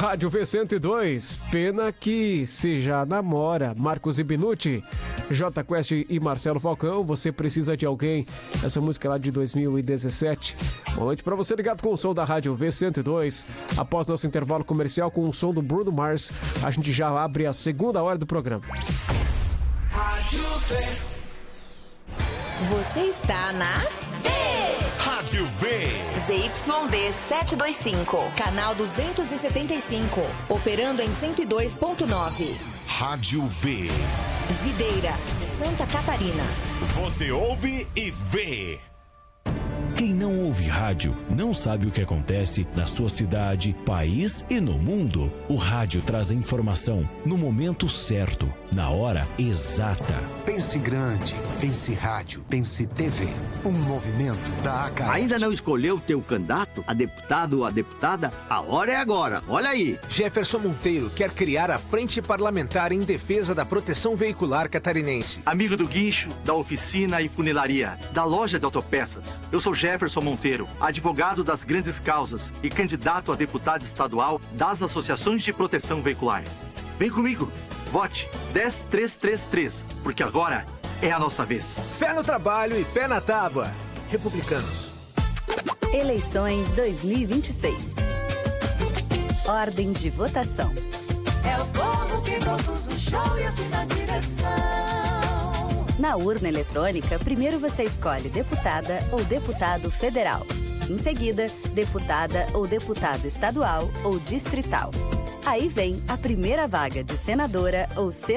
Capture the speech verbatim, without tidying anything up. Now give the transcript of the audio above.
Rádio V cento e dois, pena que se já namora. Marcos e Binucci, J Quest e Marcelo Falcão, você precisa de alguém. Essa música é lá de dois mil e dezessete. Boa noite pra você ligado com o som da Rádio V cento e dois. Após nosso intervalo comercial com o som do Bruno Mars, a gente já abre a segunda hora do programa. Rádio V. Você está na V. Rádio V. Z Y D setecentos e vinte e cinco, canal duzentos e setenta e cinco, operando em cento e dois ponto nove. Rádio V. Videira, Santa Catarina. Você ouve e vê. Quem não ouve rádio não sabe o que acontece na sua cidade, país e no mundo. O rádio traz a informação no momento certo, na hora exata. Pense grande, pense rádio, pense T V. Um movimento da A C A. Ainda não escolheu teu candidato, a deputado ou a deputada? A hora é agora, olha aí. Jefferson Monteiro quer criar a Frente Parlamentar em defesa da proteção veicular catarinense. Amigo do guincho, da oficina e funilaria, da loja de autopeças. Eu sou Jefferson Monteiro, advogado das grandes causas e candidato a deputado estadual das associações de proteção veicular. Vem comigo, vote dez três três três, porque agora é a nossa vez. Fé no trabalho e pé na tábua. Republicanos. Eleições dois mil e vinte e seis. Ordem de votação. É o povo que produz o show e assim na direção. Na urna eletrônica, primeiro você escolhe deputada ou deputado federal. Em seguida, deputada ou deputado estadual ou distrital. Aí vem a primeira vaga de senadora ou senador.